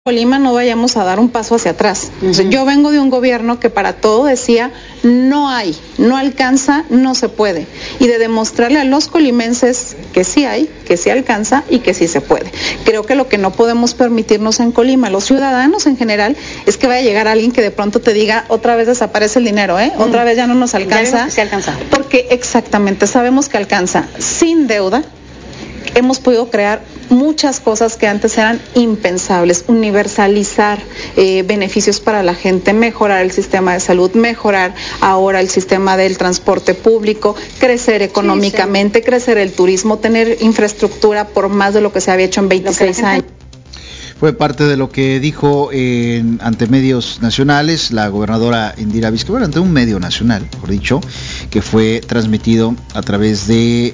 Colima no vayamos a dar un paso hacia atrás. O sea, yo vengo de un gobierno que para todo decía no hay, no alcanza, no se puede. Y de demostrarle a los colimenses que sí hay, que sí alcanza y que sí se puede. Creo que lo que no podemos permitirnos en Colima, los ciudadanos en general, es que vaya a llegar alguien que de pronto te diga otra vez desaparece el dinero, otra vez ya no nos alcanza. Ya que sí alcanza. Porque exactamente, sabemos que alcanza sin deuda. Hemos podido crear muchas cosas que antes eran impensables, universalizar beneficios para la gente, mejorar el sistema de salud, mejorar ahora el sistema del transporte público, crecer económicamente, crecer el turismo, tener infraestructura por más de lo que se había hecho en 26 años. Fue parte de lo que dijo ante medios nacionales la gobernadora Indira Vizcaíno, bueno, ante un medio nacional, mejor dicho, que fue transmitido a través de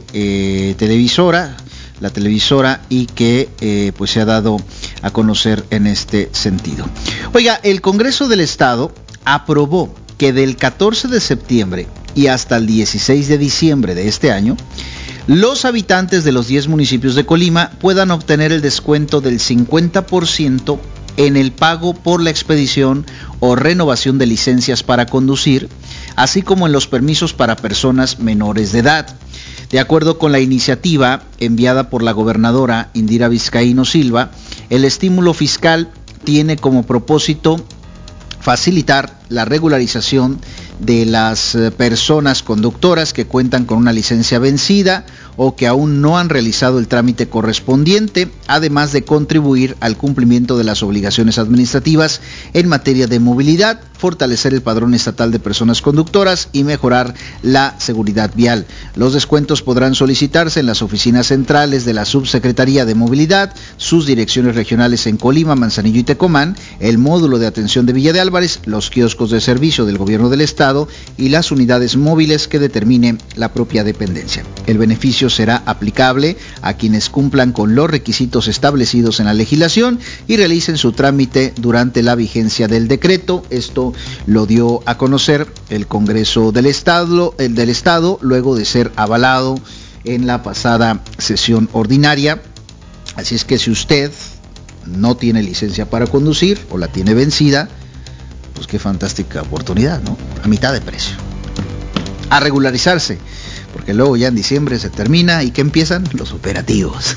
la televisora, y que pues se ha dado a conocer en este sentido. Oiga, el Congreso del Estado aprobó que del 14 de septiembre y hasta el 16 de diciembre de este año, los habitantes de los 10 municipios de Colima puedan obtener el descuento del 50% en el pago por la expedición o renovación de licencias para conducir, así como en los permisos para personas menores de edad. De acuerdo con la iniciativa enviada por la gobernadora Indira Vizcaíno Silva, el estímulo fiscal tiene como propósito facilitar la regularización de las personas conductoras que cuentan con una licencia vencida o que aún no han realizado el trámite correspondiente, además de contribuir al cumplimiento de las obligaciones administrativas en materia de movilidad, fortalecer el padrón estatal de personas conductoras y mejorar la seguridad vial. Los descuentos podrán solicitarse en las oficinas centrales de la Subsecretaría de Movilidad, sus direcciones regionales en Colima, Manzanillo y Tecomán, el módulo de atención de Villa de Álvarez, los kioscos de servicio del Gobierno del Estado y las unidades móviles que determine la propia dependencia. El beneficio será aplicable a quienes cumplan con los requisitos establecidos en la legislación y realicen su trámite durante la vigencia del decreto. Esto lo dio a conocer el Congreso del Estado, luego de ser avalado en la pasada sesión ordinaria. Así es que si usted no tiene licencia para conducir o la tiene vencida, pues qué fantástica oportunidad, ¿no? A mitad de precio. A regularizarse, porque luego ya en diciembre se termina y ¿qué empiezan? Los operativos.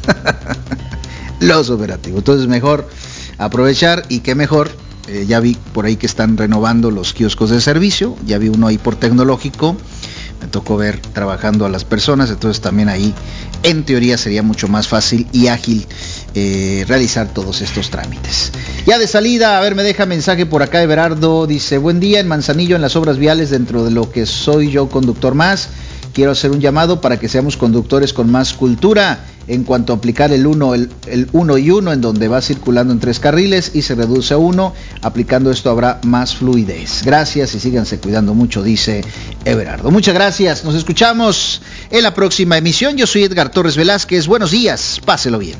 Los operativos. Entonces mejor aprovechar, y qué mejor, ya vi por ahí que están renovando los kioscos de servicio, ya vi uno ahí por Tecnológico, me tocó ver trabajando a las personas, entonces también ahí en teoría sería mucho más fácil y ágil realizar todos estos trámites. Ya de salida, a ver, me deja mensaje por acá Everardo, dice: buen día, en Manzanillo, en las obras viales, dentro de lo que soy yo conductor más, quiero hacer un llamado para que seamos conductores con más cultura en cuanto a aplicar el 1 y 1, en donde va circulando en 3 carriles y se reduce a 1. Aplicando esto habrá más fluidez. Gracias y síganse cuidando mucho, dice Everardo. Muchas gracias, nos escuchamos en la próxima emisión. Yo soy Edgar Torres Velázquez, buenos días, páselo bien.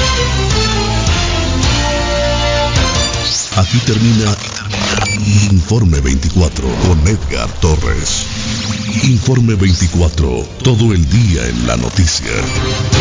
Aquí termina Informe 24 con Edgar Torres. Informe 24, todo el día en la noticia.